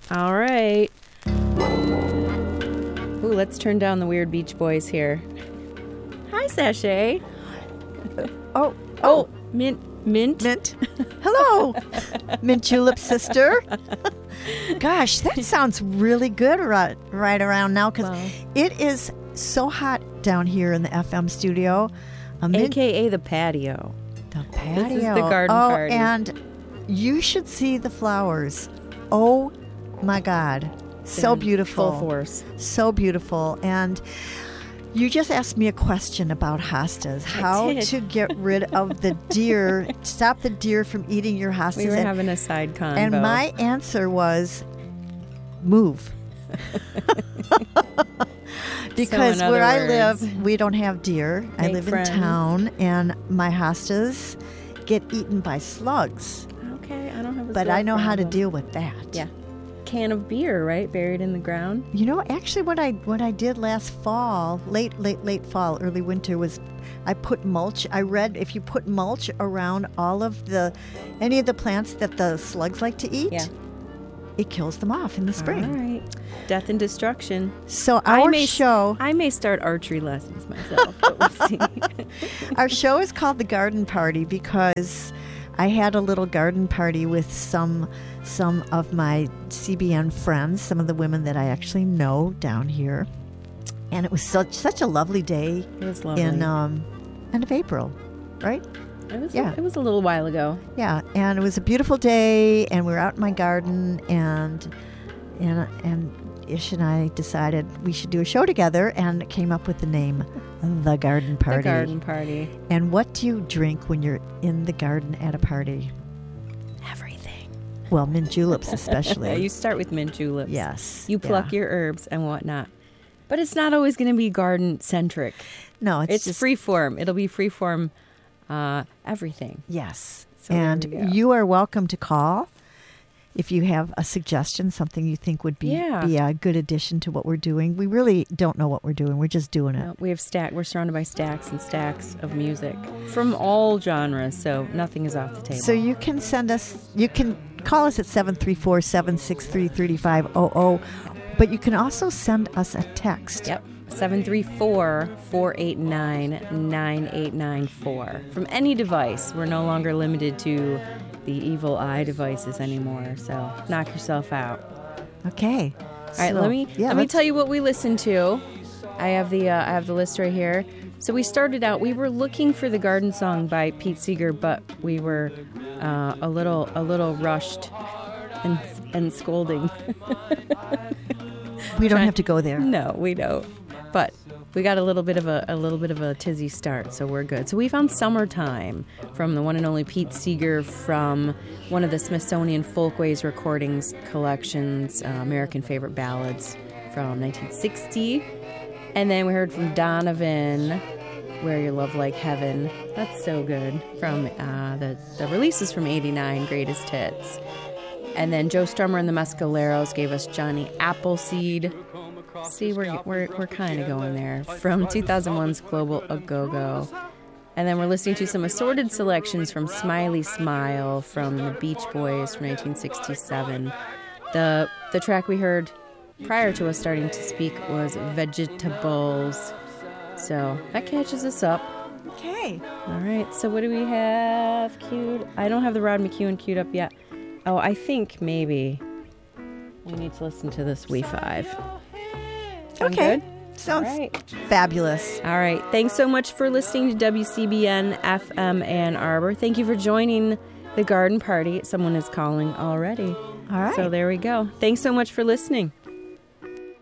All right. Ooh, let's turn down the weird Beach Boys here. Hi, Sashay. Oh, Mint. Hello, mint julep sister. Gosh, that sounds really good right around now because it is so hot down here in the FM studio. AKA the patio. The patio. This is the garden party. And you should see the flowers. Oh, my God. So beautiful. Full force. So beautiful. And you just asked me a question about hostas. How to get rid of the deer, stop the deer from eating your hostas. We were having a side convo. And my answer was move. Because So in where other I words, live, we don't have deer. I make live friends. in town, and my hostas get eaten by slugs. Okay, I don't have a But slug I know how to problem. deal with that. Yeah. Can of beer, right? Buried in the ground. You know, actually, what I did last fall, late fall, early winter, was I put mulch. I read if you put mulch around any of the plants that the slugs like to eat, it kills them off in the spring. All right. Death and destruction. So I may start archery lessons myself, but we'll see. Our show is called The Garden Party because I had a little garden party with some of my CBN friends, some of the women that I actually know down here. And it was such a lovely day. It was lovely. In end of April, right? It was a little while ago. Yeah, and it was a beautiful day, and we were out in my garden, and Ish and I decided we should do a show together, and came up with the name The Garden Party. The Garden Party. And what do you drink when you're in the garden at a party? Everything. Well, mint juleps especially. You start with mint juleps. Yes. You pluck your herbs and whatnot. But it's not always going to be garden-centric. No, it's just free-form. It'll be free-form everything. Yes. So and you are welcome to call if you have a suggestion, something you think would be a good addition to what we're doing. We really don't know what we're doing. We're just doing it. No, we're surrounded by stacks and stacks of music from all genres, so nothing is off the table. So you can call us at 734-763-3500, but you can also send us a text. Yep. 734-489-9894. From any device. We're no longer limited to the evil eye devices anymore, so knock yourself out. Okay. All right, let me tell you what we listened to. I have the list right here. So we started out, we were looking for the garden song by Pete Seeger, but we were a little rushed and scolding. We don't have to go there. No, we don't. But we got a little bit of a tizzy start, so we're good. So we found "Summertime" from the one and only Pete Seeger from one of the Smithsonian Folkways recordings collections, American Favorite Ballads from 1960. And then we heard from Donovan, "Where Your Love Like Heaven." That's so good. From the releases from '89, Greatest Hits. And then Joe Strummer and the Mescaleros gave us "Johnny Appleseed." See, we're kind of going there. From 2001's Global A-Go-Go. And then we're listening to some assorted selections from Smiley Smile from the Beach Boys from 1967. The track we heard prior to us starting to speak was Vegetables. So that catches us up. Okay. All right, so what do we have queued? I don't have the Rod McEwen queued up yet. Oh, I think maybe we need to listen to this We5. Sound good? Sounds right. Fabulous. All right. Thanks so much for listening to WCBN FM Ann Arbor. Thank you for joining the garden party. Someone is calling already. All right. So there we go. Thanks so much for listening.